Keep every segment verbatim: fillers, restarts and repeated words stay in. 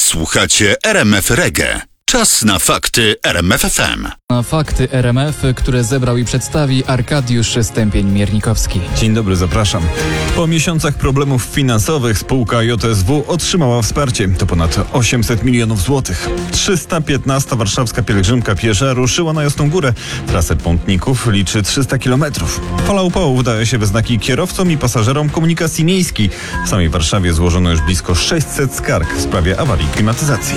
Słuchacie R M F Reggae. Czas na fakty R M F F M. Na fakty R M F, które zebrał i przedstawi Arkadiusz Stępień-Miernikowski. Dzień dobry, zapraszam. Po miesiącach problemów finansowych spółka J S W otrzymała wsparcie. To ponad osiemset milionów złotych. trzysta piętnasta warszawska pielgrzymka piesza ruszyła na Jasną Górę. Trasę Pątników liczy trzysta kilometrów. Fala upałów daje się we znaki kierowcom i pasażerom komunikacji miejskiej. W samej Warszawie złożono już blisko sześćset skarg w sprawie awarii klimatyzacji.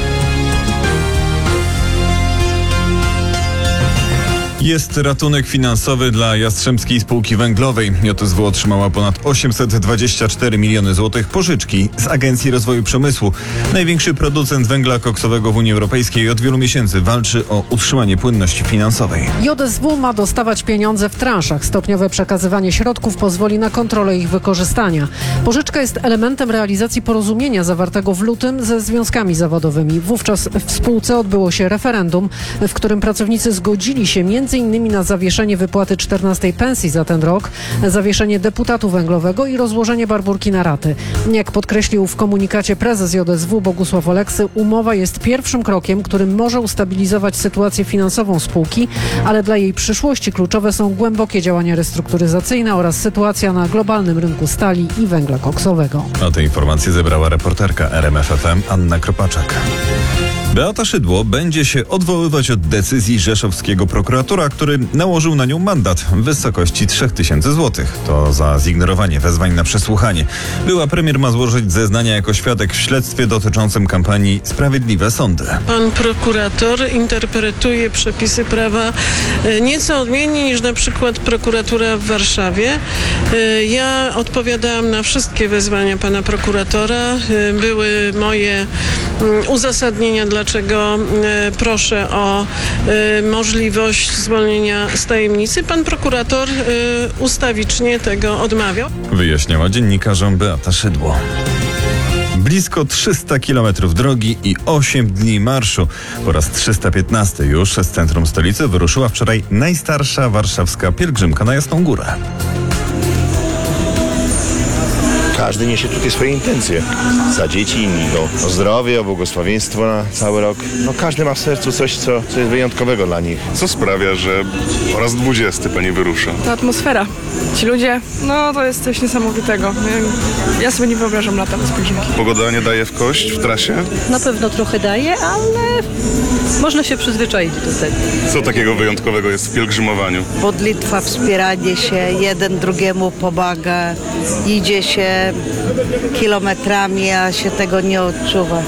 Jest ratunek finansowy dla Jastrzębskiej Spółki Węglowej. J S W otrzymała ponad osiemset dwadzieścia cztery miliony złotych pożyczki z Agencji Rozwoju Przemysłu. Największy producent węgla koksowego w Unii Europejskiej od wielu miesięcy walczy o utrzymanie płynności finansowej. J S W ma dostawać pieniądze w transzach. Stopniowe przekazywanie środków pozwoli na kontrolę ich wykorzystania. Pożyczka jest elementem realizacji porozumienia zawartego w lutym ze związkami zawodowymi. Wówczas w spółce odbyło się referendum, w którym pracownicy zgodzili się między innymi na zawieszenie wypłaty czternastej pensji za ten rok, zawieszenie deputatu węglowego i rozłożenie Barburki na raty. Jak podkreślił w komunikacie prezes J S W Bogusław Oleksy, umowa jest pierwszym krokiem, którym może ustabilizować sytuację finansową spółki, ale dla jej przyszłości kluczowe są głębokie działania restrukturyzacyjne oraz sytuacja na globalnym rynku stali i węgla koksowego. A te informacje zebrała reporterka R M F F M Anna Kropaczak. Beata Szydło będzie się odwoływać od decyzji rzeszowskiego prokuratora, który nałożył na nią mandat w wysokości trzy tysiące złotych. To za zignorowanie wezwań na przesłuchanie. Była premier ma złożyć zeznania jako świadek w śledztwie dotyczącym kampanii Sprawiedliwe Sądy. Pan prokurator interpretuje przepisy prawa nieco odmiennie niż na przykład prokuratura w Warszawie. Ja odpowiadałam na wszystkie wezwania pana prokuratora. Były moje uzasadnienia, dlaczego proszę o możliwość zwolnienia z tajemnicy. Pan prokurator ustawicznie tego odmawiał. Wyjaśniała dziennikarzom Beata Szydło. Blisko trzysta kilometrów drogi i osiem dni marszu. Po raz trzysta piętnasty już z centrum stolicy wyruszyła wczoraj najstarsza warszawska pielgrzymka na Jasną Górę. Każdy niesie tutaj swoje intencje. Za dzieci, o, o zdrowie, o błogosławieństwo na cały rok. No każdy ma w sercu coś, co, co jest wyjątkowego dla nich. Co sprawia, że po raz dwudziesty pani wyrusza? Ta atmosfera. Ci ludzie, no to jest coś niesamowitego. Ja, ja sobie nie wyobrażam lata bez pielgrzymki. Pogoda nie daje w kość w trasie? Na pewno trochę daje, ale można się przyzwyczaić do tego. Co takiego wyjątkowego jest w pielgrzymowaniu? Modlitwa, wspieranie się, jeden drugiemu pomaga, idzie się kilometrami, a się tego nie odczuwa.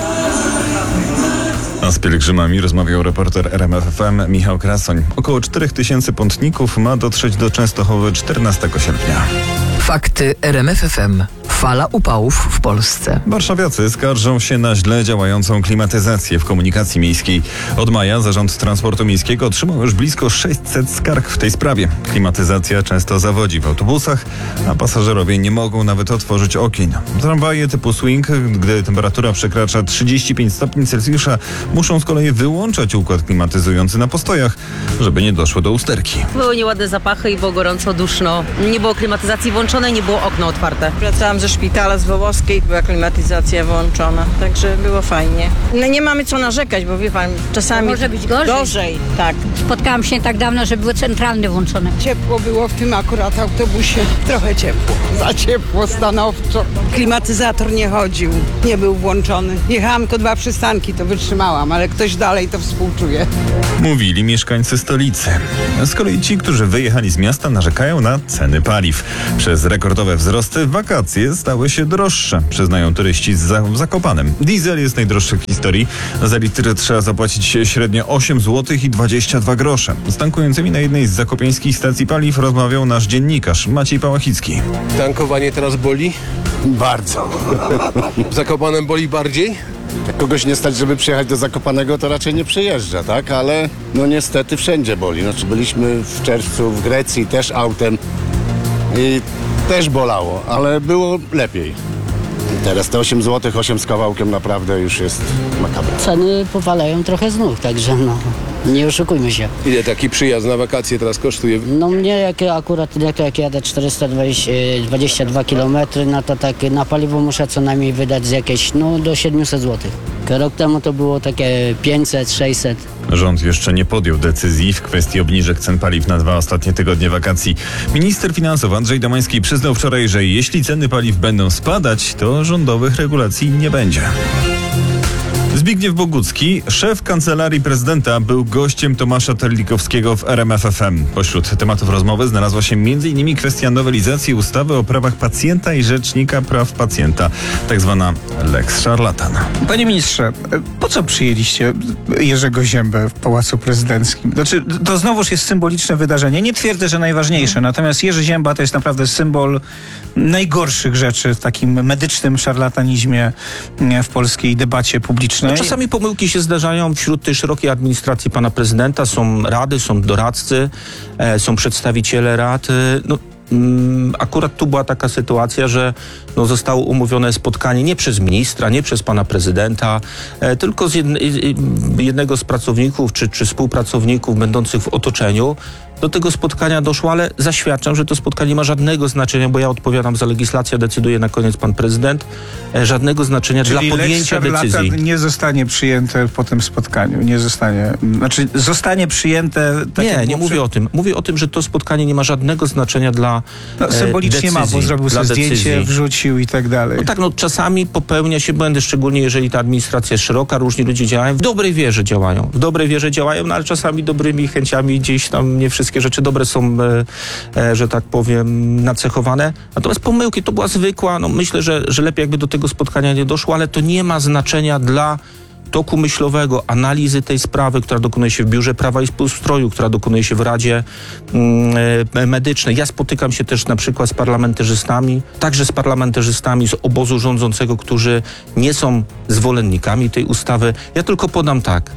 A z pielgrzymami rozmawiał reporter R M F F M Michał Krasoń. Około cztery tysiące pątników ma dotrzeć do Częstochowy czternastego sierpnia. Fakty R M F F M. Fala upałów w Polsce. Warszawiacy skarżą się na źle działającą klimatyzację w komunikacji miejskiej. Od maja Zarząd Transportu Miejskiego otrzymał już blisko sześćset skarg w tej sprawie. Klimatyzacja często zawodzi w autobusach, a pasażerowie nie mogą nawet otworzyć okien. Tramwaje typu swing, gdy temperatura przekracza trzydzieści pięć stopni Celsjusza, muszą z kolei wyłączać układ klimatyzujący na postojach, żeby nie doszło do usterki. Były nieładne zapachy i było gorąco, duszno. Nie było klimatyzacji włączonej, nie było okno otwarte. Wracałam ze szpitala z Wołowskiej, była klimatyzacja włączona, także było fajnie. No nie mamy co narzekać, bo wie pan, czasami może być gorzej. Gorzej, tak. Spotkałam się tak dawno, że były centralne włączone. Ciepło było w tym akurat autobusie, trochę ciepło, za ciepło stanowczo. Klimatyzator nie chodził, nie był włączony. Jechałam tylko dwa przystanki, to wytrzymałam, ale ktoś dalej to współczuje. Mówili mieszkańcy stolicy. Z kolei ci, którzy wyjechali z miasta, narzekają na ceny paliw. Przez rekordowe wzrosty wakacje stały się droższe, przyznają turyści z Zakopanem. Diesel jest najdroższy w historii. Za litr trzeba zapłacić średnio osiem złotych i dwadzieścia dwa grosze. Z tankującymi na jednej z zakopiańskich stacji paliw rozmawiał nasz dziennikarz Maciej Pałachicki. Tankowanie teraz boli? Bardzo. W Zakopanem boli bardziej? Jak kogoś nie stać, żeby przyjechać do Zakopanego, to raczej nie przyjeżdża, tak? Ale no niestety wszędzie boli. Znaczy byliśmy w czerwcu w Grecji też autem i też bolało, ale było lepiej. Teraz te osiem złotych, osiem z kawałkiem naprawdę już jest makabra. Ceny powalają trochę z nóg, także no, nie oszukujmy się. Ile taki przyjazd na wakacje teraz kosztuje? No mnie jak akurat jak, jak jadę czterysta dwadzieścia dwa kilometry, no to tak na paliwo muszę co najmniej wydać z jakieś no do siedmiuset złotych. Tak, rok temu to było takie pięćset, sześćset. Rząd jeszcze nie podjął decyzji w kwestii obniżek cen paliw na dwa ostatnie tygodnie wakacji. Minister finansów Andrzej Domański przyznał wczoraj, że jeśli ceny paliw będą spadać, to rządowych regulacji nie będzie. Zbigniew Bogucki, szef Kancelarii Prezydenta, był gościem Tomasza Terlikowskiego w R M F F M. Pośród tematów rozmowy znalazła się między innymi kwestia nowelizacji ustawy o prawach pacjenta i Rzecznika Praw Pacjenta, tak zwana Lex Szarlatan. Panie ministrze, po co przyjęliście Jerzego Ziębę w Pałacu Prezydenckim? Znaczy, to znowuż jest symboliczne wydarzenie. Nie twierdzę, że najważniejsze, natomiast Jerzy Zięba to jest naprawdę symbol najgorszych rzeczy w takim medycznym szarlatanizmie w polskiej debacie publicznej. No, czasami pomyłki się zdarzają wśród tej szerokiej administracji pana prezydenta. Są rady, są doradcy, e, są przedstawiciele rad. E, no, mm, akurat tu była taka sytuacja, że no, zostało umówione spotkanie nie przez ministra, nie przez pana prezydenta, e, tylko z jedne, jednego z pracowników czy, czy współpracowników będących w otoczeniu. Do tego spotkania doszło, ale zaświadczam, że to spotkanie nie ma żadnego znaczenia, bo ja odpowiadam za legislację, decyduje na koniec pan prezydent. E, żadnego znaczenia Czyli dla podjęcia Lex decyzji. nie zostanie przyjęte po tym spotkaniu. Nie zostanie, znaczy zostanie przyjęte... Tak nie, jak nie było mówię przy... o tym. Mówię o tym, że to spotkanie nie ma żadnego znaczenia dla no, e, symbolicznie decyzji, ma, bo zrobił sobie zdjęcie, decyzji. wrzucił i tak dalej. No tak, no czasami popełnia się błędy, szczególnie jeżeli ta administracja jest szeroka, różni ludzie działają, w dobrej wierze działają. W dobrej wierze działają, no ale czasami dobrymi chęciami gdzieś tam nie wszystkie rzeczy dobre są, e, e, że tak powiem, nacechowane. Natomiast pomyłki to była zwykła, no myślę, że, że lepiej jakby do tego spotkania nie doszło, ale to nie ma znaczenia dla toku myślowego, analizy tej sprawy, która dokonuje się w Biurze Prawa i Ustroju, która dokonuje się w Radzie mm, Medycznej. Ja spotykam się też na przykład z parlamentarzystami, także z parlamentarzystami z obozu rządzącego, którzy nie są zwolennikami tej ustawy. Ja tylko podam tak,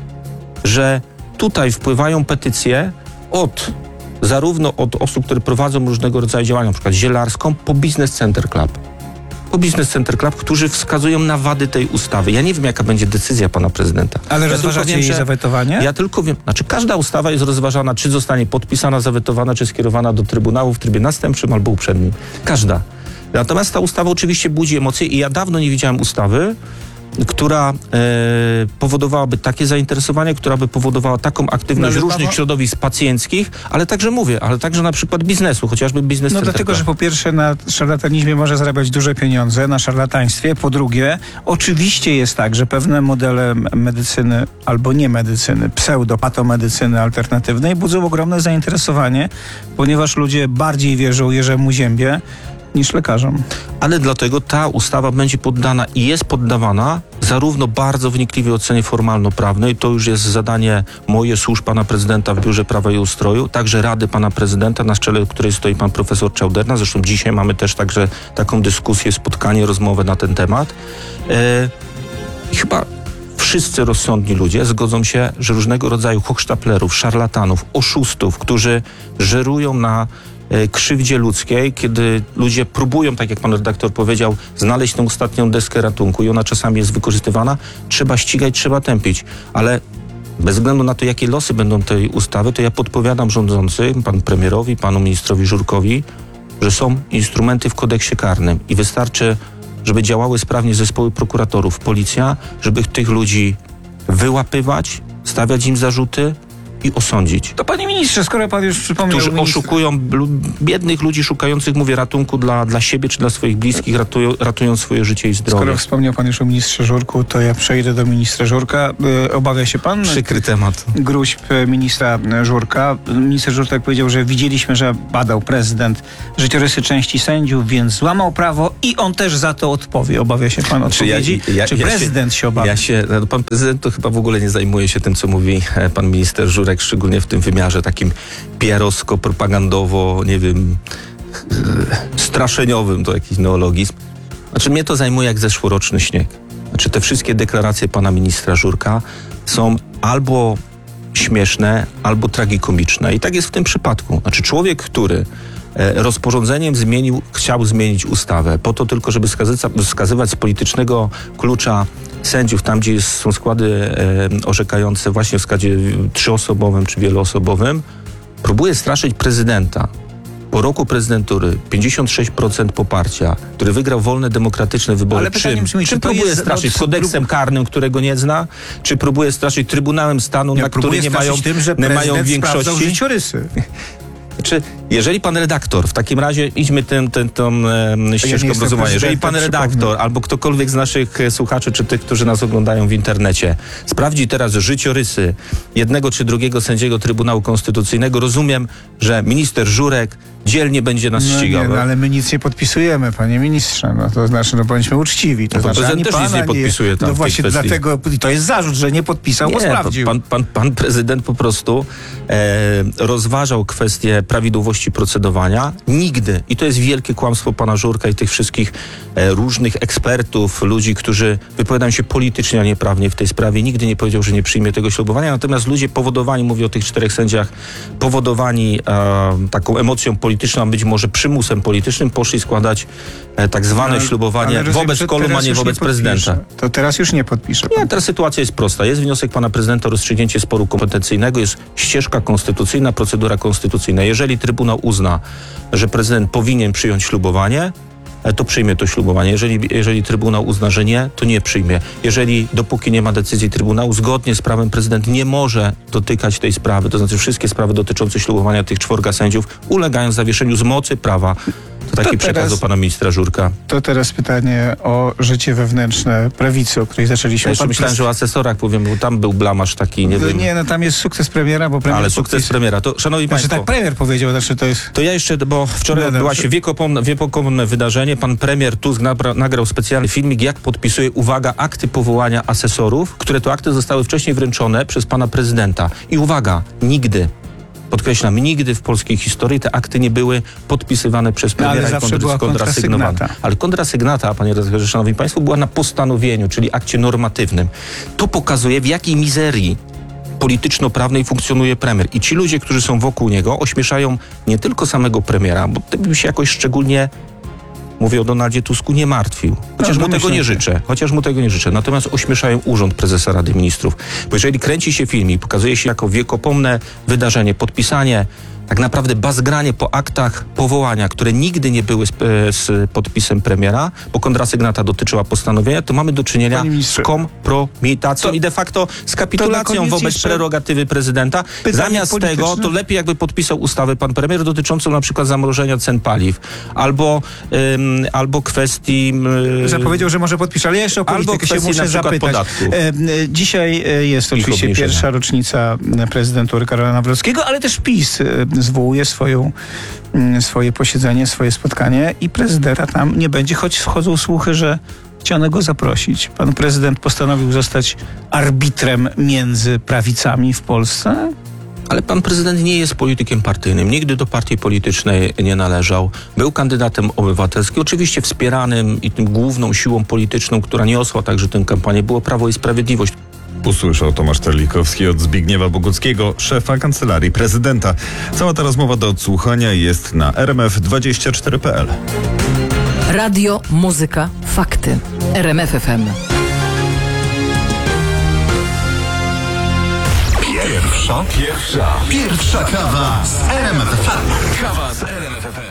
że tutaj wpływają petycje od zarówno od osób, które prowadzą różnego rodzaju działania, na przykład Zielarską, po Business Center Club. Po Business Center Club, którzy wskazują na wady tej ustawy. Ja nie wiem, jaka będzie decyzja pana prezydenta. Ale ja rozważacie wiem, jej że zawetowanie? Ja tylko wiem, znaczy każda ustawa jest rozważana, czy zostanie podpisana, zawetowana, czy skierowana do Trybunału w trybie następczym albo uprzednim. Każda. Natomiast ta ustawa oczywiście budzi emocje i ja dawno nie widziałem ustawy, która e, powodowałaby takie zainteresowanie, która by powodowała taką aktywność no, różnych pan... środowisk pacjenckich, ale także mówię, ale także na przykład biznesu, chociażby biznes. No Center dlatego, Club. że po pierwsze na szarlatanizmie można zarabiać duże pieniądze, na szarlataństwie. Po drugie, oczywiście jest tak, że pewne modele medycyny albo nie medycyny, pseudo-patomedycyny alternatywnej budzą ogromne zainteresowanie, ponieważ ludzie bardziej wierzą Jerzemu Ziębie niż lekarzom. Ale dlatego ta ustawa będzie poddana i jest poddawana zarówno bardzo wnikliwej ocenie formalno-prawnej, to już jest zadanie moje, służb pana prezydenta w Biurze Prawa i Ustroju, także Rady pana prezydenta, na czele której stoi pan profesor Czauderna. Zresztą dzisiaj mamy też także taką dyskusję, spotkanie, rozmowę na ten temat. E, chyba wszyscy rozsądni ludzie zgodzą się, że różnego rodzaju hochsztaplerów, szarlatanów, oszustów, którzy żerują na krzywdzie ludzkiej, kiedy ludzie próbują, tak jak pan redaktor powiedział, znaleźć tę ostatnią deskę ratunku i ona czasami jest wykorzystywana, trzeba ścigać, trzeba tępić. Ale bez względu na to, jakie losy będą tej ustawy, to ja podpowiadam rządzącym, panu premierowi, panu ministrowi Żurkowi, że są instrumenty w kodeksie karnym i wystarczy, żeby działały sprawnie zespoły prokuratorów, policja, żeby tych ludzi wyłapywać, stawiać im zarzuty i osądzić. To panie ministrze, skoro pan już przypomniał... Którzy ministr... oszukują biednych ludzi szukających, mówię, ratunku dla, dla siebie czy dla swoich bliskich, ratują, ratują swoje życie i zdrowie. Skoro wspomniał pan już o ministrze Żurku, to ja przejdę do ministra Żurka. Yy, obawia się pan? Przykry temat. Gruźb ministra Żurka. Minister Żurek powiedział, że widzieliśmy, że badał prezydent życiorysy części sędziów, więc złamał prawo i on też za to odpowie. Obawia się pan odpowiedzi? Czy, ja, ja, czy ja prezydent się, się obawia? Ja się, pan prezydent to chyba w ogóle nie zajmuje się tym, co mówi pan minister Żurek, szczególnie w tym wymiarze takim P R owsko, propagandowo, nie wiem, straszeniowym, to jakiś neologizm. Znaczy mnie to zajmuje jak zeszłoroczny śnieg. Znaczy te wszystkie deklaracje pana ministra Żurka są albo śmieszne, albo tragikomiczne. I tak jest w tym przypadku. Znaczy człowiek, który rozporządzeniem zmienił, chciał zmienić ustawę po to tylko, żeby wskazywać z politycznego klucza sędziów, tam gdzie jest, są składy e, orzekające właśnie w składzie trzyosobowym czy wieloosobowym, próbuje straszyć prezydenta. po roku prezydentury pięćdziesiąt sześć procent poparcia, który wygrał wolne, demokratyczne wybory, Ale pytanie czym, brzmi, czy czym to próbuje jest straszyć? od- Kodeksem karnym, którego nie zna? Czy próbuje straszyć Trybunałem Stanu, Nie, na który próbuję nie mają, straszyć tym, że nie mają prezydent sprawdzał większości? życiorysy. Czy jeżeli pan redaktor, w takim razie idźmy tym, tym, tą e, ścieżką jestem rozumowania, jeżeli pan prezydentem, redaktor przypomnę. albo ktokolwiek z naszych e, słuchaczy, czy tych, którzy nas oglądają w internecie, sprawdzi teraz życiorysy jednego czy drugiego sędziego Trybunału Konstytucyjnego, rozumiem, że minister Żurek dzielnie będzie nas No ścigał. nie, no, ale my nic nie podpisujemy, panie ministrze. No to znaczy, no bądźmy uczciwi. To No, znaczy, prezydent ani też nic pana, nie podpisuje tam No w tej właśnie kwestii. dlatego, i to jest zarzut, że nie podpisał, bo Nie, sprawdził. pan, pan, pan prezydent po prostu e, rozważał kwestię prawidłowości procedowania. Nigdy, i to jest wielkie kłamstwo pana Żurka i tych wszystkich e, różnych ekspertów, ludzi, którzy wypowiadają się politycznie, a nie prawnie w tej sprawie, nigdy nie powiedział, że nie przyjmie tego ślubowania. Natomiast ludzie powodowani, mówię o tych czterech sędziach, powodowani e, taką emocją polityczną, a być może przymusem politycznym, poszli składać e, tak zwane Ale- ślubowanie ale rozumiem, wobec że Kolum, a teraz nie już wobec podpisze. prezydenta. To teraz już nie podpisze. Nie, teraz sytuacja jest prosta. Jest wniosek pana prezydenta o rozstrzygnięcie sporu kompetencyjnego, jest ścieżka konstytucyjna, procedura konstytucyjna. Jeżeli Trybunał uzna, że prezydent powinien przyjąć ślubowanie, e, to przyjmie to ślubowanie. Jeżeli, jeżeli Trybunał uzna, że nie, to nie przyjmie. Jeżeli dopóki nie ma decyzji Trybunału, zgodnie z prawem prezydent nie może dotykać tej sprawy, to znaczy wszystkie sprawy dotyczące ślubowania tych czworga sędziów ulegają zawieszeniu z mocy prawa. To taki To przekaz teraz- do pana ministra Żurka. To teraz pytanie o życie wewnętrzne prawicy, o której Ja zaczęliśmy. jeszcze Pan myślałem, prez- że o asesorach powiem, bo tam był blamaż taki, nie No wiem. nie, no tam jest sukces premiera, bo premier Ale sukces podpis- premiera. To, szanowni Znaczy państwo, tak premier powiedział, znaczy to jest... to ja jeszcze, bo wczoraj No odbyło dobrze. się wiekopomne, wiekopomne wydarzenie. Pan premier Tusk nabra, nagrał specjalny filmik, jak podpisuje, uwaga, akty powołania asesorów, które to akty zostały wcześniej wręczone przez pana prezydenta. I uwaga, nigdy, podkreślam, nigdy w polskiej historii te akty nie były podpisywane przez No, ale premiera i zawsze była kontrasygnowane. kontrasygnata. Ale kontrasygnata, panie redaktorze, szanowni państwo, była na postanowieniu, czyli akcie normatywnym. To pokazuje, w jakiej mizerii polityczno-prawnej funkcjonuje premier. I ci ludzie, którzy są wokół niego, ośmieszają nie tylko samego premiera, bo tym bym się jakoś szczególnie, mówię o Donaldzie Tusku, nie martwił. Chociaż No, mu tego domyślam nie się. życzę. Chociaż mu tego nie życzę. Natomiast ośmieszają urząd prezesa Rady Ministrów. Bo jeżeli kręci się film i pokazuje się jako wiekopomne wydarzenie, podpisanie, tak naprawdę bazgranie po aktach powołania, które nigdy nie były z, e, z podpisem premiera, bo kontrasygnata dotyczyła postanowienia, to mamy do czynienia Panie z ministrze, kompromitacją to- i de facto z to kapitulacją na koniec wobec jeszcze prerogatywy prezydenta. pytanie Zamiast polityczne. tego, to lepiej jakby podpisał ustawę pan premier dotyczącą na przykład zamrożenia cen paliw albo, ym, albo kwestii... Yy, Zapowiedział, że może podpisze, ale ja jeszcze o Albo politykę się kwestii muszę na przykład zapytać. podatków. E, e, Dzisiaj e, jest Ich oczywiście obniżenia. pierwsza rocznica e, prezydentury Karola Nawrockiego, ale też PiS e, zwołuje swoją, mm, swoje posiedzenie, swoje spotkanie i prezydenta tam nie będzie, choć wchodzą słuchy, że chciano go zaprosić. Pan prezydent postanowił zostać arbitrem między prawicami w Polsce. Ale pan prezydent nie jest politykiem partyjnym. Nigdy do partii politycznej nie należał. Był kandydatem obywatelskim, oczywiście wspieranym i tym główną siłą polityczną, która niosła także tę kampanię, było Prawo i Sprawiedliwość. Usłyszał Tomasz Terlikowski od Zbigniewa Boguckiego, szefa Kancelarii Prezydenta. Cała ta rozmowa do odsłuchania jest na r m f dwadzieścia cztery kropka p l. Radio, muzyka, fakty. R M F F M. Pierwsza, pierwsza, pierwsza kawa z R M F F M. Kawa z R M F